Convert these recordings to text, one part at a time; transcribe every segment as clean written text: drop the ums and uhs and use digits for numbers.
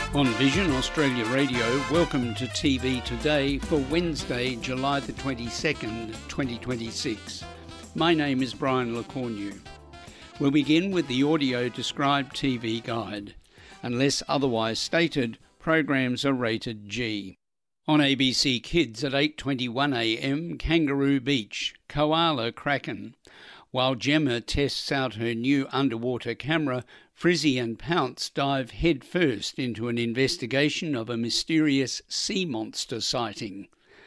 On Vision Australia Radio, welcome to TV Today for Wednesday, July the 22nd, 2026. My name is Brian LeCornu. We'll begin with the audio described TV guide. Unless otherwise stated, programs are rated G. On ABC Kids at 8:21am, Kangaroo Beach, Koala Kraken. While Gemma tests out her new underwater camera, Frizzy and Pounce dive headfirst into an investigation of a mysterious sea monster sighting.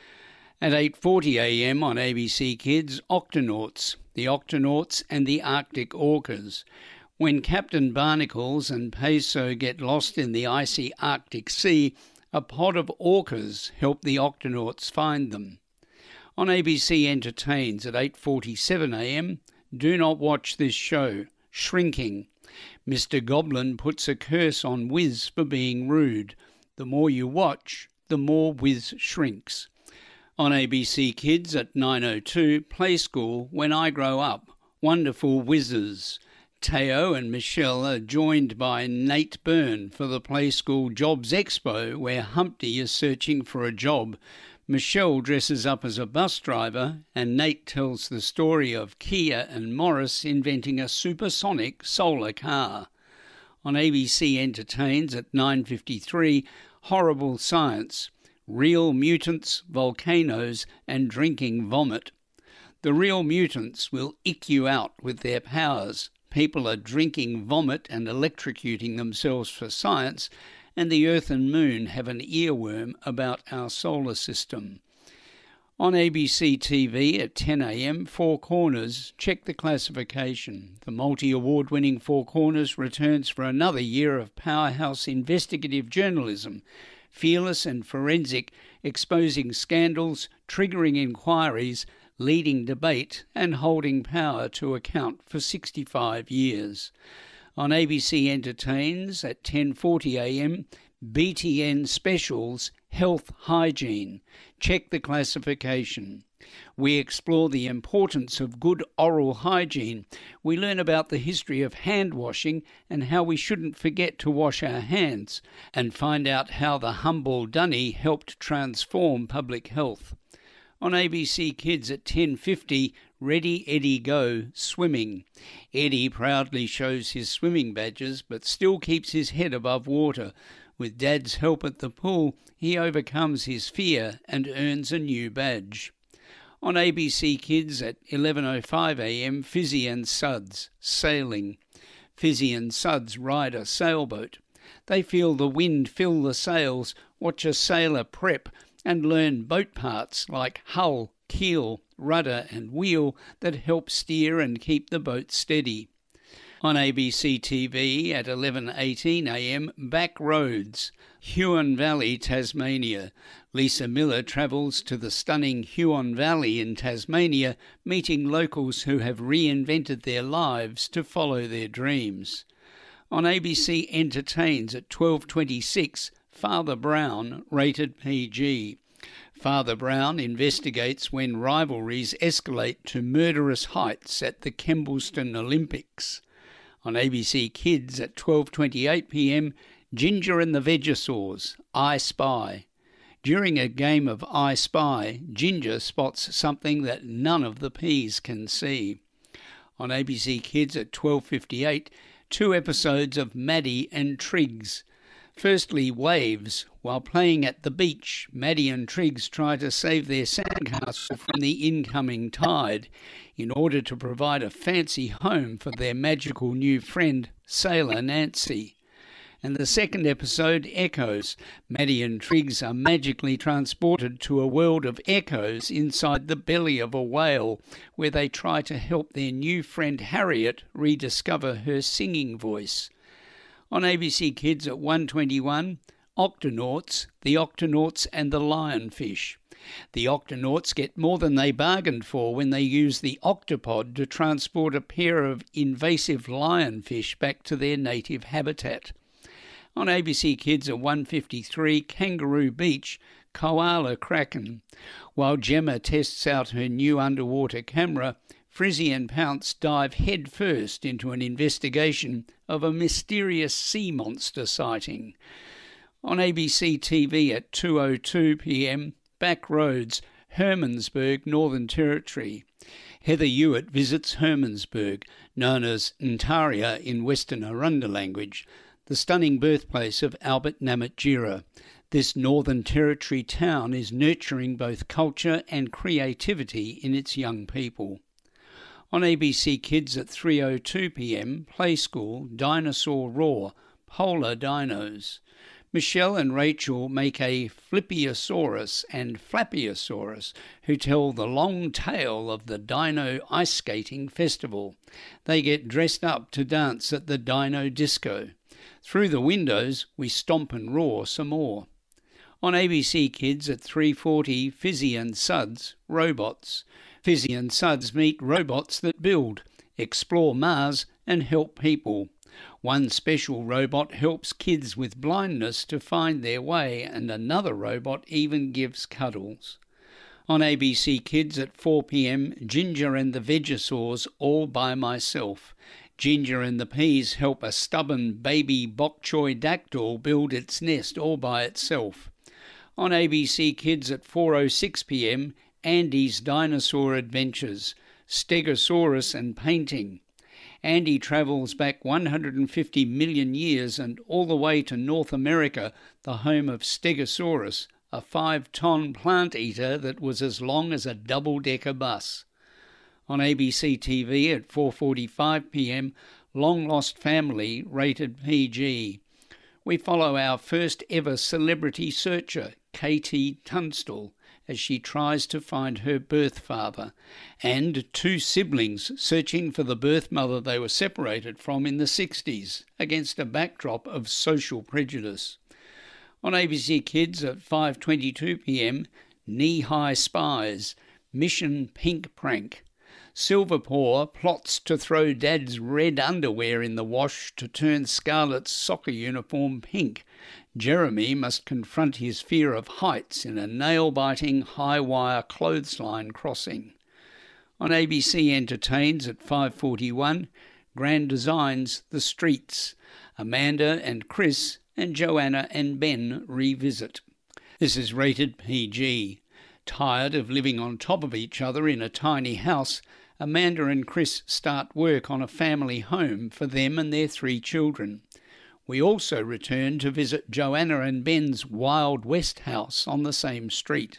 At 8:40am on ABC Kids, Octonauts, the Octonauts and the Arctic Orcas. When Captain Barnacles and Peso get lost in the icy Arctic Sea, a pod of orcas help the Octonauts find them. On ABC Entertains at 8:47am, do not watch this show, Shrinking. Mr. Goblin puts a curse on Wiz for being rude. The more you watch, the more Wiz shrinks. On ABC Kids at 9:02, Play School, When I Grow Up, Wonderful Wizzes. Teo and Michelle are joined by Nate Byrne for the Play School Jobs Expo, where Humpty is searching for a job. Michelle dresses up as a bus driver, and Nate tells the story of Kia and Morris inventing a supersonic solar car. On ABC Entertains at 9:53, Horrible Science, Real Mutants, Volcanoes and Drinking Vomit. The real mutants will ick you out with their powers. People are drinking vomit and electrocuting themselves for science, and the Earth and Moon have an earworm about our solar system. On ABC TV at 10am, Four Corners, check the classification. The multi-award-winning Four Corners returns for another year of powerhouse investigative journalism, fearless and forensic, exposing scandals, triggering inquiries, leading debate and holding power to account for 65 years. On ABC Entertains at 10:40am, BTN Specials, Health Hygiene. Check the classification. We explore the importance of good oral hygiene. We learn about the history of hand washing and how we shouldn't forget to wash our hands, and find out how the humble dunny helped transform public health. On ABC Kids at 10:50, Ready, Eddie, Go, Swimming. Eddie proudly shows his swimming badges but still keeps his head above water. With Dad's help at the pool, he overcomes his fear and earns a new badge. On ABC Kids at 11:05am, Fizzy and Suds, Sailing. Fizzy and Suds ride a sailboat. They feel the wind fill the sails, watch a sailor prep, and learn boat parts like hull, keel, rudder and wheel that help steer and keep the boat steady. On ABC TV at 11:18am, Back Roads, Huon Valley, Tasmania. Lisa Miller travels to the stunning Huon Valley in Tasmania, meeting locals who have reinvented their lives to follow their dreams. On ABC Entertains at 12:26, Father Brown, rated PG. Father Brown investigates when rivalries escalate to murderous heights at the Kembleston Olympics. On ABC Kids at 12:28pm, Ginger and the Vegasaurs, I Spy. During a game of I Spy, Ginger spots something that none of the P's can see. On ABC Kids at 12:58, 2 episodes of Maddie and Triggs. Firstly, Waves. While playing at the beach, Maddie and Triggs try to save their sandcastle from the incoming tide in order to provide a fancy home for their magical new friend, Sailor Nancy. And the second episode, Echoes. Maddie and Triggs are magically transported to a world of echoes inside the belly of a whale, where they try to help their new friend Harriet rediscover her singing voice. On ABC Kids at 1:21, Octonauts, the Octonauts and the Lionfish. The Octonauts get more than they bargained for when they use the octopod to transport a pair of invasive lionfish back to their native habitat. On ABC Kids at 1:53, Kangaroo Beach, Koala Kraken. While Gemma tests out her new underwater camera, Frizzy and Pounce dive headfirst into an investigation of a mysterious sea monster sighting. On ABC TV at 2:02 p.m, Back Roads, Hermannsburg, Northern Territory. Heather Hewitt visits Hermannsburg, known as Ntaria in Western Arunda language, the stunning birthplace of Albert Namatjira. This Northern Territory town is nurturing both culture and creativity in its young people. On ABC Kids at 3:02 p.m, Play School, Dinosaur Roar, Polar Dinos. Michelle and Rachel make a Flippiosaurus and Flappiosaurus who tell the long tale of the Dino Ice Skating Festival. They get dressed up to dance at the Dino Disco. Through the windows, we stomp and roar some more. On ABC Kids at 3:40, Fizzy and Suds, Robots. Fizzy and Suds meet robots that build, explore Mars and help people. One special robot helps kids with blindness to find their way, and another robot even gives cuddles. On ABC Kids at 4 p.m, Ginger and the Vegosaurs, All by Myself. Ginger and the Peas help a stubborn baby bok choy dactyl build its nest all by itself. On ABC Kids at 4:06 p.m, Andy's Dinosaur Adventures, Stegosaurus and Painting. Andy travels back 150 million years and all the way to North America, the home of Stegosaurus, a 5-ton plant eater that was as long as a double-decker bus. On ABC TV at 4:45 p.m, Long Lost Family, rated PG. We follow our first ever celebrity searcher, Katie Tunstall, as she tries to find her birth father, and two siblings searching for the birth mother they were separated from in the 60s, against a backdrop of social prejudice. On ABC Kids at 5:22 p.m, Knee-High Spies, Mission Pink Prank. Silverpaw plots to throw Dad's red underwear in the wash to turn Scarlett's soccer uniform pink. Jeremy must confront his fear of heights in a nail-biting high-wire clothesline crossing. On ABC Entertains at 5:41, Grand Designs, The Streets. Amanda and Chris and Joanna and Ben revisit. This is rated PG. Tired of living on top of each other in a tiny house, Amanda and Chris start work on a family home for them and their 3 children. We also return to visit Joanna and Ben's Wild West house on the same street.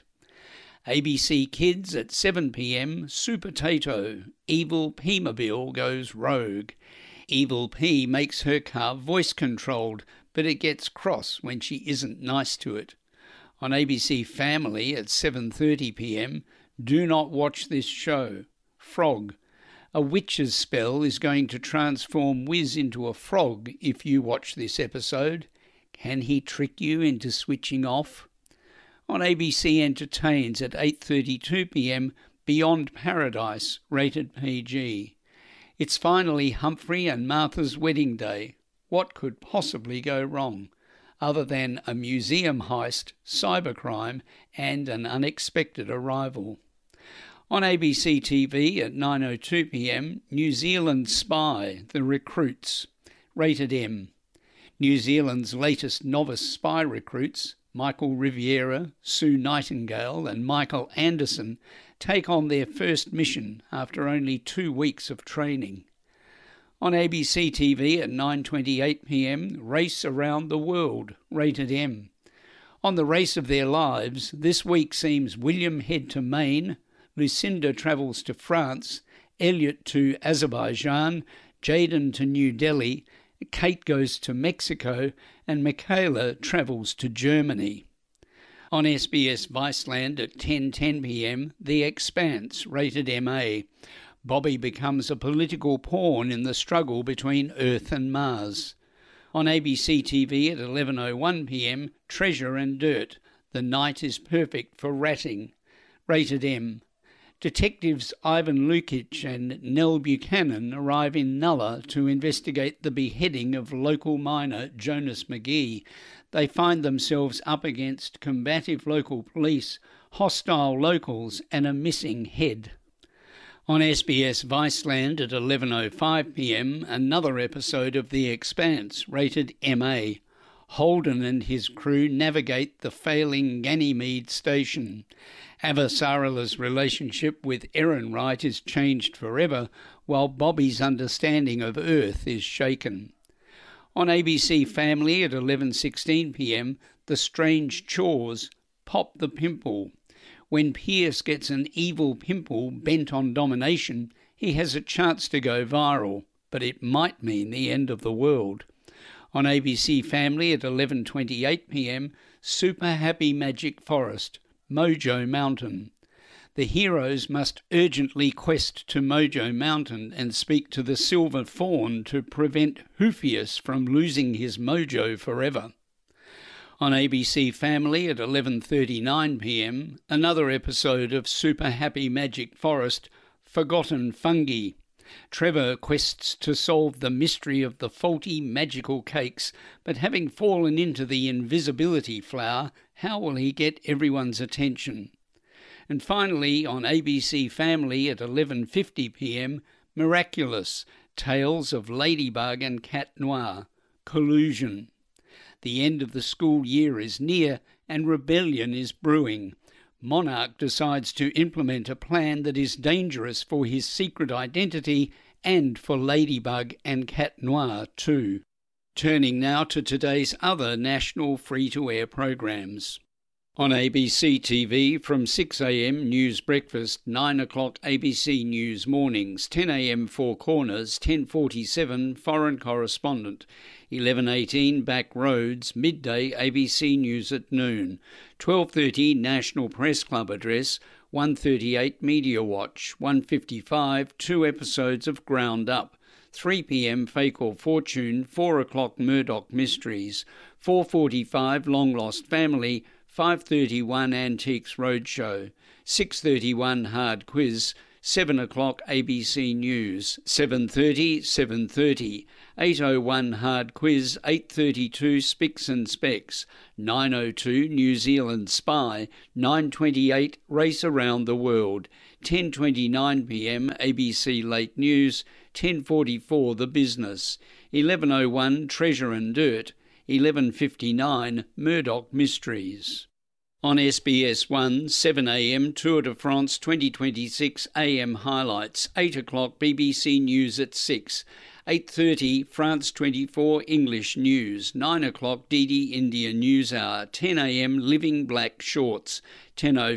ABC Kids at 7 p.m, Super Tato, Evil P-mobile goes rogue. Evil P makes her car voice-controlled, but it gets cross when she isn't nice to it. On ABC Family at 7:30 p.m, do not watch this show. Frog. A witch's spell is going to transform Wiz into a frog if you watch this episode. Can he trick you into switching off? On ABC Entertains at 8:32 p.m, Beyond Paradise, rated PG. It's finally Humphrey and Martha's wedding day. What could possibly go wrong, other than a museum heist, cybercrime, and an unexpected arrival? On ABC TV at 9:02 p.m, New Zealand Spy, The Recruits, rated M. New Zealand's latest novice spy recruits, Michael Riviera, Sue Nightingale and Michael Anderson, take on their first mission after only 2 weeks of training. On ABC TV at 9:28 p.m, Race Around the World, rated M. On the race of their lives, this week seems William head to Maine, Lucinda travels to France, Elliot to Azerbaijan, Jaden to New Delhi, Kate goes to Mexico, and Michaela travels to Germany. On SBS Viceland at 10:10 p.m, The Expanse, rated MA. Bobby becomes a political pawn in the struggle between Earth and Mars. On ABC TV at 11:01 p.m, Treasure and Dirt, The Night is Perfect for Ratting, rated M. Detectives Ivan Lukic and Nell Buchanan arrive in Nulla to investigate the beheading of local miner Jonas McGee. They find themselves up against combative local police, hostile locals and a missing head. On SBS Viceland at 11:05 p.m, another episode of The Expanse, rated MA. Holden and his crew navigate the failing Ganymede station. Avasarala's relationship with Ehrenreich is changed forever, while Bobby's understanding of Earth is shaken. On ABC Family at 11:16 p.m, The Strange Chores, Pop the Pimple. When Pierce gets an evil pimple bent on domination, he has a chance to go viral, but it might mean the end of the world. On ABC Family at 11:28 p.m, Super Happy Magic Forest, Mojo Mountain. The heroes must urgently quest to Mojo Mountain and speak to the Silver Fawn to prevent Hoofius from losing his mojo forever. On ABC Family at 11:39 p.m, another episode of Super Happy Magic Forest, Forgotten Fungi. Trevor quests to solve the mystery of the faulty magical cakes, but having fallen into the invisibility flower, how will he get everyone's attention? And finally, on ABC Family at 11:50 p.m, Miraculous, Tales of Ladybug and Cat Noir, Collusion. The end of the school year is near and rebellion is brewing. Monarch decides to implement a plan that is dangerous for his secret identity and for Ladybug and Cat Noir too. Turning now to today's other national free-to-air programs. On ABC TV from 6 a.m. News Breakfast, 9 o'clock ABC News Mornings, 10 a.m. Four Corners, 10:47 Foreign Correspondent, 11:18 Back Roads, midday ABC News at noon, 12:30 National Press Club Address, 1:38 Media Watch, 1:55 2 episodes of Ground Up, 3 p.m. Fake or Fortune, 4 o'clock Murdoch Mysteries, 4:45 Long Lost Family, 5:31 Antiques Roadshow, 6:31 Hard Quiz, 7 o'clock ABC News, 7:30, 8:01 Hard Quiz, 8:32 Spicks and Specs, 9:02 New Zealand Spy, 9:28 Race Around the World, 10:29 p.m. ABC Late News, 10:44 The Business, 11:01 Treasure and Dirt, 11:59 Murdoch Mysteries. On SBS 1, 7 a.m. Tour de France 2026 AM highlights, 8 o'clock BBC News at 6, 8:30 France 24 English News, 9 o'clock DD India News Hour, 10 a.m. Living Black Shorts, 10:05